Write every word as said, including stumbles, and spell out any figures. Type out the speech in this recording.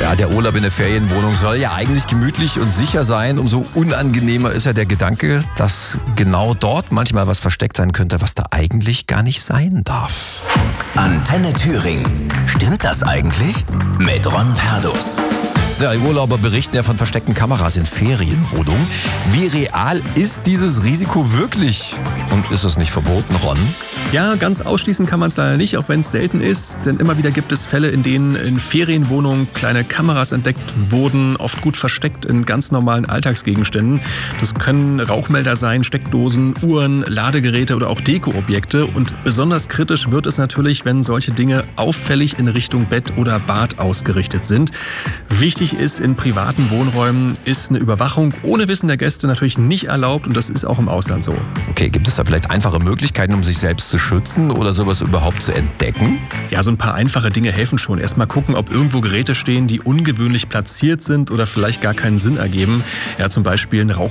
Ja, der Urlaub in der Ferienwohnung soll ja eigentlich gemütlich und sicher sein. Umso unangenehmer ist ja der Gedanke, dass genau dort manchmal was versteckt sein könnte, was da eigentlich gar nicht sein darf. Antenne Thüringen. Stimmt das eigentlich? Mit Ron Perdus. Ja, die Urlauber berichten ja von versteckten Kameras in Ferienwohnungen. Wie real ist dieses Risiko wirklich? Und ist es nicht verboten, Ron? Ja, ganz ausschließen kann man es leider nicht, auch wenn es selten ist. Denn immer wieder gibt es Fälle, in denen in Ferienwohnungen kleine Kameras entdeckt wurden, oft gut versteckt in ganz normalen Alltagsgegenständen. Das können Rauchmelder sein, Steckdosen, Uhren, Ladegeräte oder auch Dekoobjekte. Und besonders kritisch wird es natürlich, wenn solche Dinge auffällig in Richtung Bett oder Bad ausgerichtet sind. Wichtig ist, in privaten Wohnräumen ist eine Überwachung ohne Wissen der Gäste natürlich nicht erlaubt und das ist auch im Ausland so. Okay, gibt es da vielleicht einfache Möglichkeiten, um sich selbst zu schützen oder sowas überhaupt zu entdecken? Ja, so ein paar einfache Dinge helfen schon. Erstmal gucken, ob irgendwo Geräte stehen, die ungewöhnlich platziert sind oder vielleicht gar keinen Sinn ergeben. Ja, zum Beispiel ein Rauch